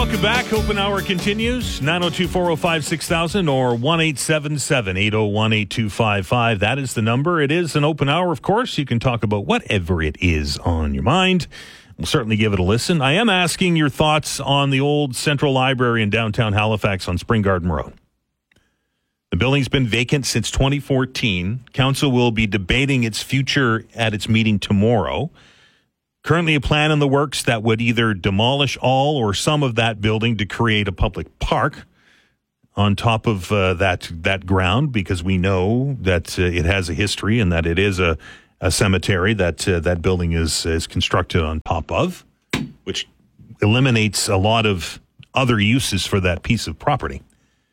welcome back. Open Hour continues. 902-405-6000 or 1-877-801-8255. That is the number. It is an open hour, of course. You can talk about whatever it is on your mind. We'll certainly give it a listen. I am asking your thoughts on the old Central Library in downtown Halifax on Spring Garden Road. The building's been vacant since 2014. Council will be debating its future at its meeting tomorrow. Currently a plan in the works that would either demolish all or some of that building to create a public park on top of that ground, because we know that it has a history and that it is a cemetery that that building is constructed on top of, which eliminates a lot of other uses for that piece of property.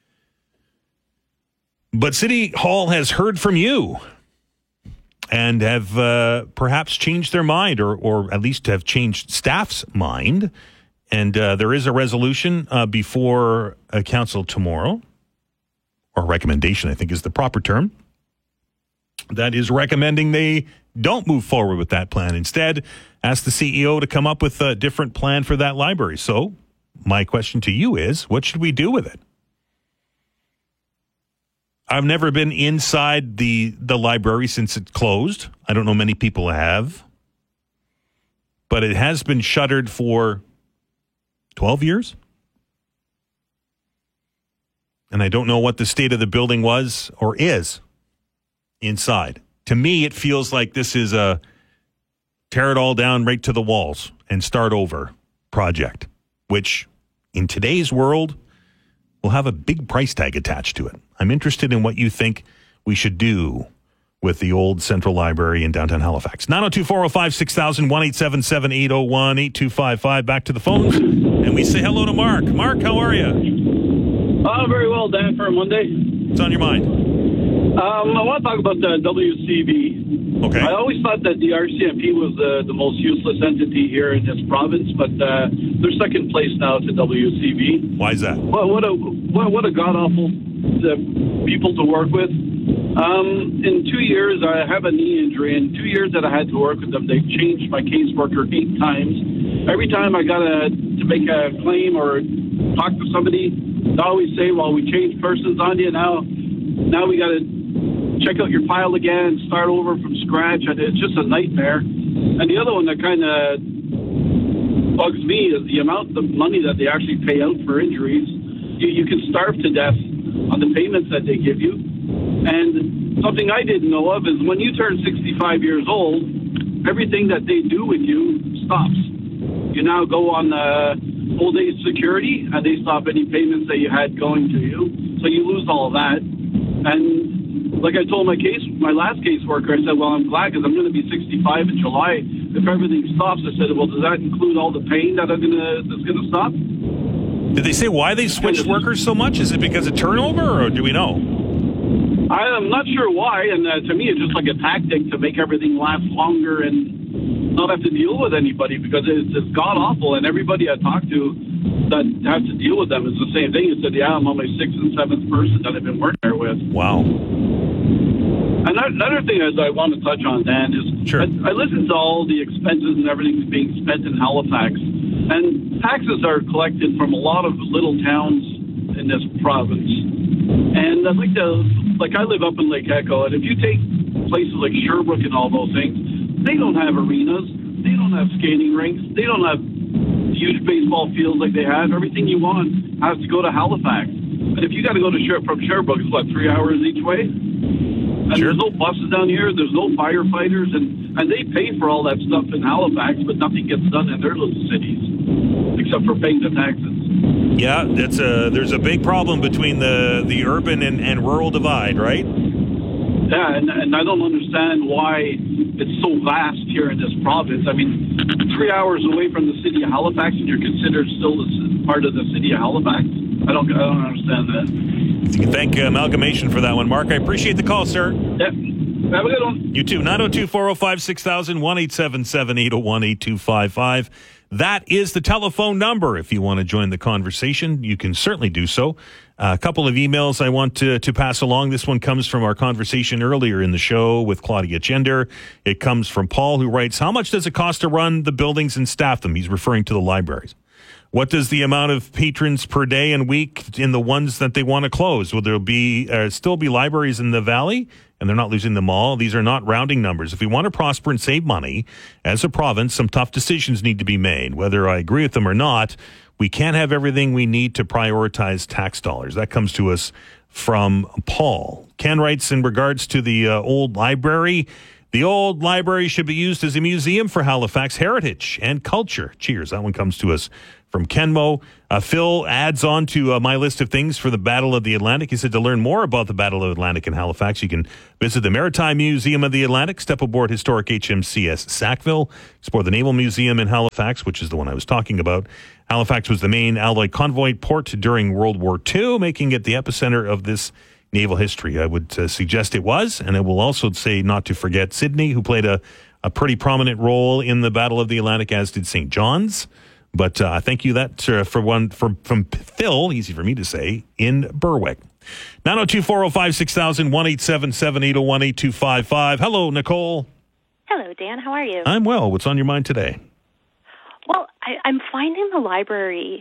But City Hall has heard from you and have perhaps changed their mind, or at least have changed staff's mind. And there is a resolution before council tomorrow, or recommendation, I think is the proper term, that is recommending they don't move forward with that plan. Instead, ask the CEO to come up with a different plan for that library. So my question to you is, what should we do with it? I've never been inside the library since it closed. I don't know many people have. But it has been shuttered for 12 years. And I don't know what the state of the building was or is inside. To me, it feels like this is a tear it all down right to the walls and start over project, which in today's world will have a big price tag attached to it. I'm interested in what you think we should do with the old Central Library in downtown Halifax. 902-405-6000, 1-877-801-8255. Back to the phones, and we say hello to Mark. Mark, how are you? Very well, Dan, for a Monday. What's on your mind? I want to talk about the WCB. Okay. I always thought that the RCMP was the most useless entity here in this province, but they're second place now to WCB. Why is that? What a god-awful people to work with. In 2 years, I have a knee injury. In 2 years that I had to work with them, they've changed my caseworker 8 times. Every time I got to make a claim or talk to somebody, they always say, well, we changed persons on you. Now we got to check out your file again, start over from scratch. And it's just a nightmare. And the other one that kind of bugs me is the amount of money that they actually pay out for injuries. You can starve to death on the payments that they give you. And something I didn't know of is when you turn 65 years old, everything that they do with you stops. You now go on old age security, and they stop any payments that you had going to you. So you lose all of that. And like I told my last caseworker, I said, well, I'm glad because I'm going to be 65 in July. If everything stops, I said, well, does that include all the pain that's going to stop? Did they say why they switched workers so much? Is it because of turnover, or do we know? I'm not sure why, and to me it's just like a tactic to make everything last longer and not have to deal with anybody, because it's god-awful, and everybody I talk to that has to deal with them is the same thing. It said, yeah, I'm on my 6th and 7th person that I've been working there with. Wow. Another thing is I want to touch on, Dan, is sure. I listen to all the expenses and everything being spent in Halifax, and taxes are collected from a lot of little towns in this province. And I'd like to, I live up in Lake Echo, and if you take places like Sherbrooke and all those things, they don't have arenas, they don't have skating rinks, they don't have huge baseball fields like they have. Everything you want has to go to Halifax. And if you got to go to from Sherbrooke, it's 3 hours each way? And sure. There's no buses down here, there's no firefighters, and they pay for all that stuff in Halifax, but nothing gets done in their little cities, except for paying the taxes. Yeah, there's a big problem between the urban and rural divide, right? Yeah, and I don't understand why it's so vast here in this province. I mean, 3 hours away from the city of Halifax, and you're considered still part of the city of Halifax. I don't understand that. You can thank Amalgamation for that one, Mark. I appreciate the call, sir. Yeah. Have a good one. You too. 902-405-6000, 1-877-801-8255. That is the telephone number. If you want to join the conversation, you can certainly do so. A couple of emails I want to pass along. This one comes from our conversation earlier in the show with Claudia Gender. It comes from Paul, who writes, how much does it cost to run the buildings and staff them? He's referring to the libraries. What does the amount of patrons per day and week in the ones that they want to close? Will there be still be libraries in the valley? And they're not losing them all. These are not rounding numbers. If we want to prosper and save money as a province, some tough decisions need to be made. Whether I agree with them or not, we can't have everything we need to prioritize tax dollars. That comes to us from Paul. Ken writes in regards to the old library. The old library should be used as a museum for Halifax heritage and culture. Cheers. That one comes to us from Kenmo. Phil adds on to my list of things for the Battle of the Atlantic. He said to learn more about the Battle of the Atlantic in Halifax, you can visit the Maritime Museum of the Atlantic, step aboard historic HMCS Sackville, explore the Naval Museum in Halifax, which is the one I was talking about. Halifax was the main Allied convoy port during World War II, making it the epicenter of this naval history. I would suggest it was, and I will also say not to forget Sydney, who played a pretty prominent role in the Battle of the Atlantic, as did St. John's. But thank you from Phil, easy for me to say, in Berwick. 902-405-6000, 1-877-801-8255. Hello, Nicole. Hello, Dan. How are you? I'm well. What's on your mind today? Well, I'm finding the library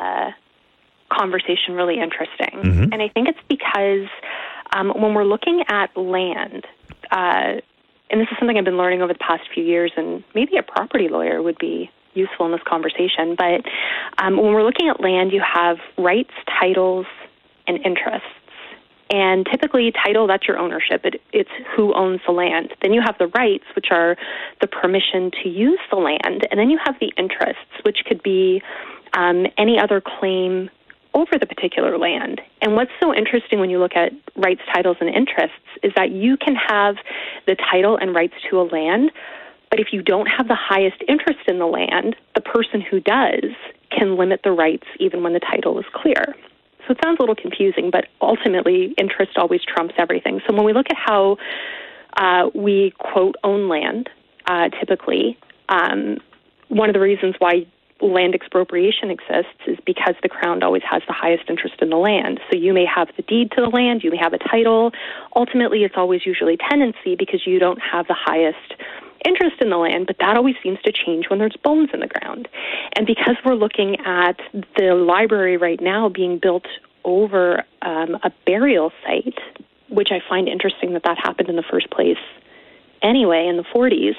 conversation really interesting. Mm-hmm. And I think it's because when we're looking at land, and this is something I've been learning over the past few years, and maybe a property lawyer would be useful in this conversation, but when we're looking at land, you have rights, titles, and interests. And typically, title, that's your ownership. It's who owns the land. Then you have the rights, which are the permission to use the land. And then you have the interests, which could be any other claim over the particular land. And what's so interesting when you look at rights, titles, and interests is that you can have the title and rights to a land, but if you don't have the highest interest in the land, the person who does can limit the rights even when the title is clear. So it sounds a little confusing, but ultimately interest always trumps everything. So when we look at how we, quote, own land, typically, one of the reasons why land expropriation exists is because the Crown always has the highest interest in the land. So you may have the deed to the land, you may have a title. Ultimately, it's always usually tenancy because you don't have the highest interest in the land, but that always seems to change when there's bones in the ground. And because we're looking at the library right now being built over a burial site, which I find interesting that happened in the first place anyway in the 40s,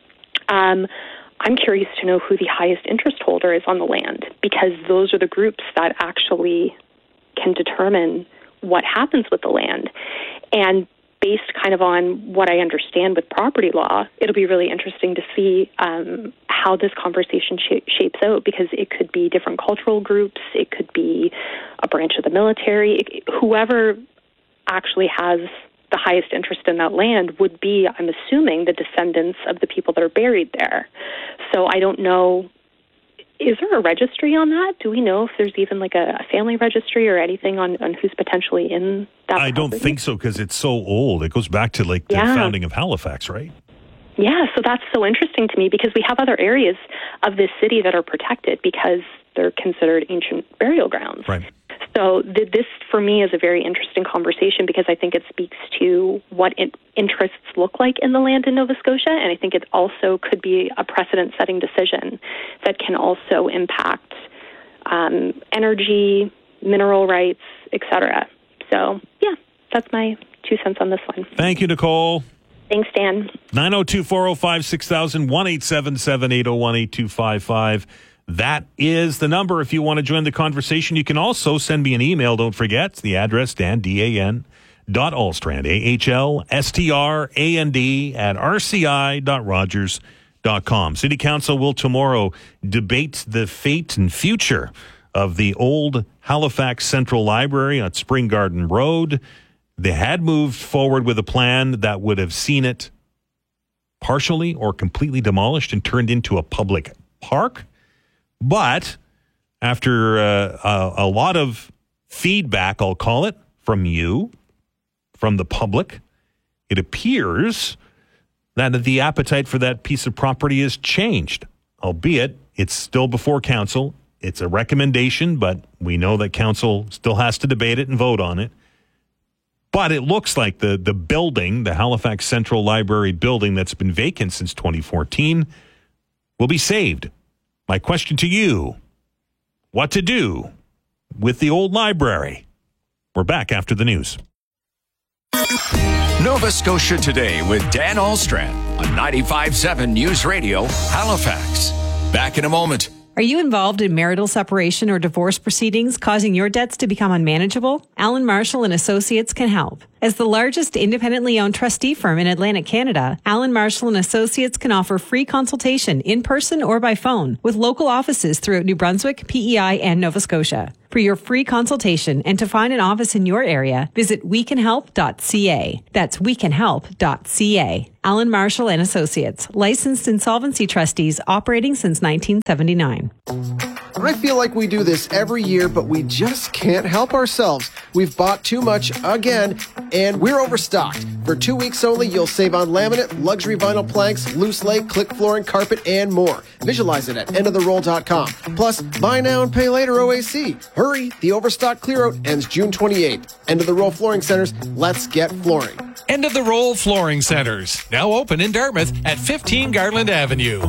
I'm curious to know who the highest interest holder is on the land, because those are the groups that actually can determine what happens with the land. And based kind of on what I understand with property law, it'll be really interesting to see how this conversation shapes out, because it could be different cultural groups, it could be a branch of the military, whoever actually has the highest interest in that land would be, I'm assuming, the descendants of the people that are buried there. So I don't know, is there a registry on that? Do we know if there's even like a family registry or anything on who's potentially in that property? I don't think so, because it's so old. It goes back to like the founding of Halifax, right? Yeah, so that's so interesting to me, because we have other areas of this city that are protected because they're considered ancient burial grounds. Right. So this, for me, is a very interesting conversation, because I think it speaks to what interests look like in the land in Nova Scotia, and I think it also could be a precedent-setting decision that can also impact energy, mineral rights, etc. So, yeah, that's my 2 cents on this one. Thank you, Nicole. Thanks, Dan. 902-405-6000, 1-877-801-8255. That is the number if you want to join the conversation. You can also send me an email. Don't forget the address, Dan, D-A-N, .Ahlstrand, A-H-L-S-T-R-A-N-D @rci.rogers.com. City Council will tomorrow debate the fate and future of the old Halifax Central Library on Spring Garden Road. They had moved forward with a plan that would have seen it partially or completely demolished and turned into a public park. But after a lot of feedback, I'll call it, from you, from the public, it appears that the appetite for that piece of property has changed, albeit it's still before council. It's a recommendation, but we know that council still has to debate it and vote on it. But it looks like the building, the Halifax Central Library building that's been vacant since 2014, will be saved. My question to you, what to do with the old library. We're back after the news. Nova Scotia Today with Dan Alstrand on 95.7 News Radio, Halifax. Back in a moment. Are you involved in marital separation or divorce proceedings causing your debts to become unmanageable? Alan Marshall and Associates can help. As the largest independently owned trustee firm in Atlantic Canada, Alan Marshall and Associates can offer free consultation in person or by phone with local offices throughout New Brunswick, PEI, and Nova Scotia. For your free consultation and to find an office in your area, visit wecanhelp.ca. That's wecanhelp.ca. Alan Marshall and Associates, licensed insolvency trustees operating since 1979. I feel like we do this every year, but we just can't help ourselves. We've bought too much again, and we're overstocked. For 2 weeks only, you'll save on laminate, luxury vinyl planks, loose lay, click flooring, carpet, and more. Visualize it at endoftheroll.com. Plus, buy now and pay later OAC. Hurry, the overstock clearout ends June 28th. End of the Roll Flooring Centers, let's get flooring. End of the Roll Flooring Centers, now open in Dartmouth at 15 Garland Avenue.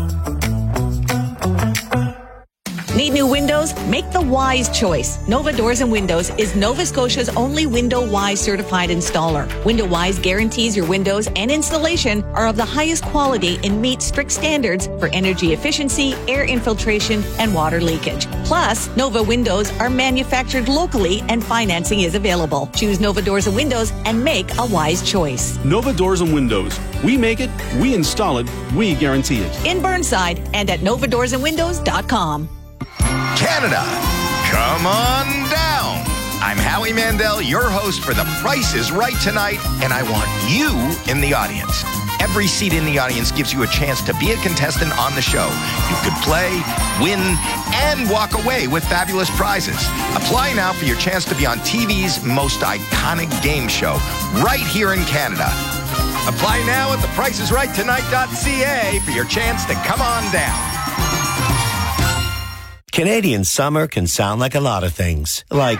Need new windows? Make the wise choice. Nova Doors and Windows is Nova Scotia's only Window Wise certified installer. Window Wise guarantees your windows and installation are of the highest quality and meet strict standards for energy efficiency, air infiltration, and water leakage. Plus, Nova Windows are manufactured locally and financing is available. Choose Nova Doors and Windows and make a wise choice. Nova Doors and Windows. We make it, we install it, we guarantee it. In Burnside and at novadoorsandwindows.com. Canada, come on down. I'm Howie Mandel, your host for The Price is Right tonight, and I want you in the audience. Every seat in the audience gives you a chance to be a contestant on the show. You could play, win, and walk away with fabulous prizes. Apply now for your chance to be on TV's most iconic game show, right here in Canada. Apply now at thepricesrighttonight.ca for your chance to come on down. Canadian summer can sound like a lot of things, like,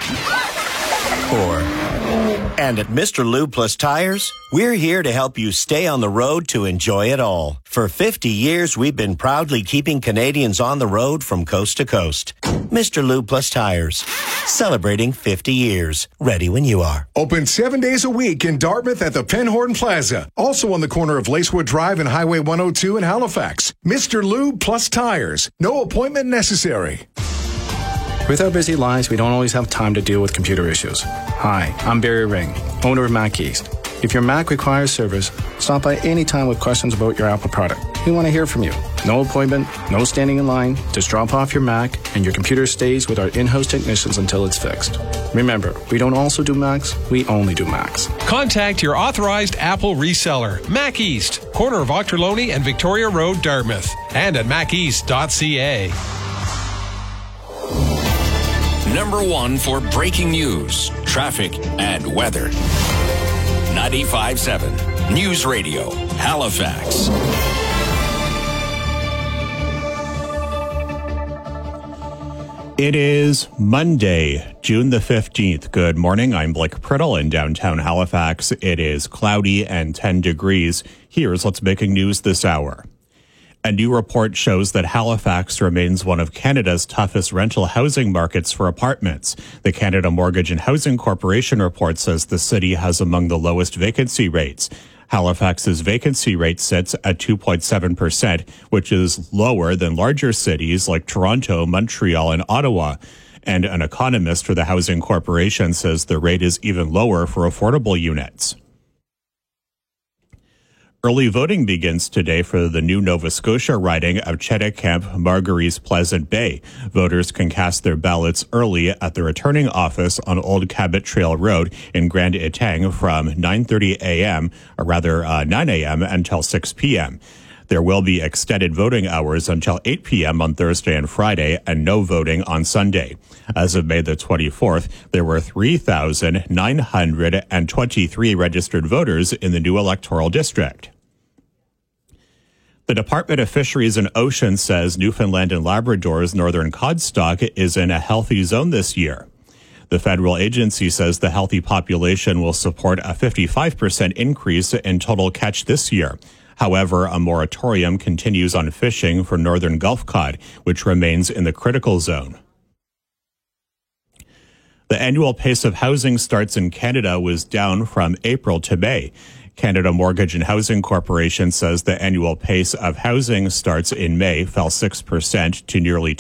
and at Mr. Lube Plus Tires, we're here to help you stay on the road to enjoy it all. For 50 years, we've been proudly keeping Canadians on the road from coast to coast. Mr. Lube Plus Tires, celebrating 50 years. Ready when you are. Open 7 days a week in Dartmouth at the Penhorn Plaza. Also on the corner of Lacewood Drive and Highway 102 in Halifax. Mr. Lube Plus Tires. No appointment necessary. With our busy lives, we don't always have time to deal with computer issues. Hi, I'm Barry Ring, owner of Mac East. If your Mac requires service, stop by any time with questions about your Apple product. We want to hear from you. No appointment, no standing in line. Just drop off your Mac and your computer stays with our in-house technicians until it's fixed. Remember, we don't also do Macs, we only do Macs. Contact your authorized Apple reseller, Mac East, corner of Ochterlony and Victoria Road, Dartmouth, and at maceast.ca. Number one for breaking news, traffic, and weather. 95.7 News Radio, Halifax. It is Monday, June the 15th. Good morning. I'm Blake Priddle in downtown Halifax. It is cloudy and 10 degrees. Here's what's making news this hour. A new report shows that Halifax remains one of Canada's toughest rental housing markets for apartments. The Canada Mortgage and Housing Corporation report says the city has among the lowest vacancy rates. Halifax's vacancy rate sits at 2.7%, which is lower than larger cities like Toronto, Montreal, and Ottawa. And an economist for the Housing Corporation says the rate is even lower for affordable units. Early voting begins today for the new Nova Scotia riding of Cheticamp, Margaries, Pleasant Bay. Voters can cast their ballots early at the returning office on Old Cabot Trail Road in Grand Etang from 9:30 a.m., or rather 9 a.m. until 6 p.m. There will be extended voting hours until 8 p.m. on Thursday and Friday and no voting on Sunday. As of May the 24th, there were 3,923 registered voters in the new electoral district. The Department of Fisheries and Oceans says Newfoundland and Labrador's northern cod stock is in a healthy zone this year. The federal agency says the healthy population will support a 55% increase in total catch this year. However, a moratorium continues on fishing for northern Gulf cod, which remains in the critical zone. The annual pace of housing starts in Canada was down from April to May. Canada Mortgage and Housing Corporation says the annual pace of housing starts in May fell 6% to nearly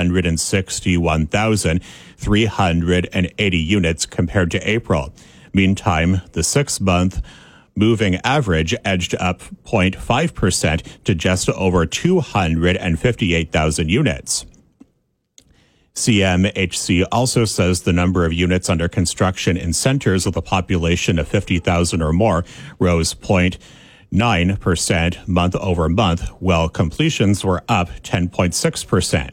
261,380 units compared to April. Meantime, the 6-month moving average edged up 0.5% to just over 258,000 units. CMHC also says the number of units under construction in centres with a population of 50,000 or more rose 0.9% month over month, while completions were up 10.6%.